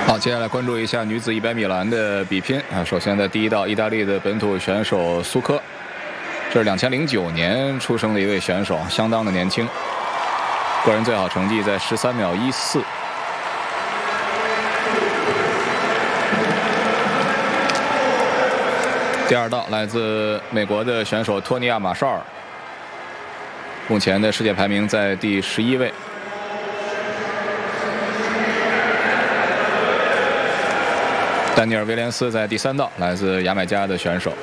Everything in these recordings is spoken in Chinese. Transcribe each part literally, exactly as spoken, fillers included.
好，接下来关注一下女子一百米栏的比拼啊。首先在第一道，意大利的本土选手苏科，这是两千零九年出生的一位选手，相当的年轻，个人最好成绩在十三秒一四。第二道来自美国的选手托尼亚马绍尔，目前的世界排名在第十一位。丹尼尔·威廉斯在第三道，来自牙买加的选手，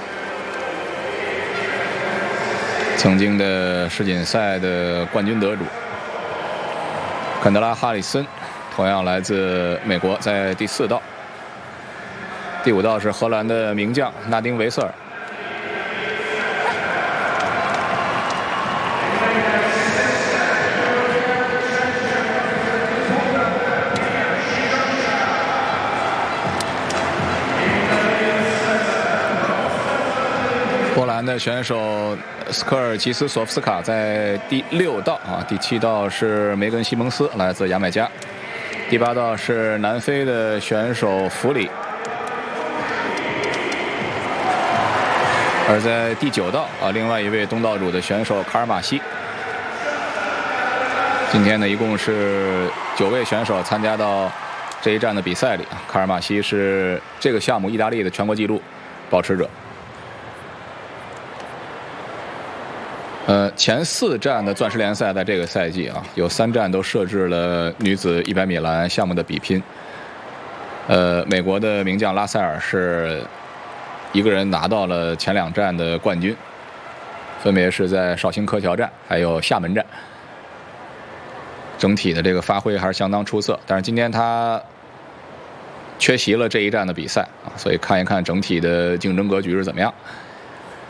曾经的世锦赛的冠军得主。坎德拉·哈里森同样来自美国，在第四道。第五道是荷兰的名将纳丁·维瑟尔。波兰的选手斯科尔齐斯索夫斯卡在第六道啊，第七道是梅根·西蒙斯，来自牙买加。第八道是南非的选手弗里。而在第九道啊，另外一位东道主的选手卡尔马西。今天呢，一共是九位选手参加到这一站的比赛里啊。卡尔马西是这个项目意大利的全国纪录保持者。呃，前四站的钻石联赛在这个赛季啊，有三站都设置了女子一百米栏项目的比拼。呃，美国的名将拉塞尔是一个人拿到了前两站的冠军，分别是在绍兴柯桥站还有厦门站。整体的这个发挥还是相当出色，但是今天他缺席了这一站的比赛啊，所以看一看整体的竞争格局是怎么样。